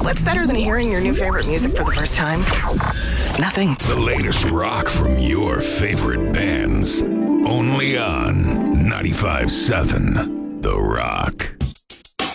What's better than hearing your new favorite music for the first time? Nothing. The latest rock from your favorite bands. Only on 95.7 The Rock.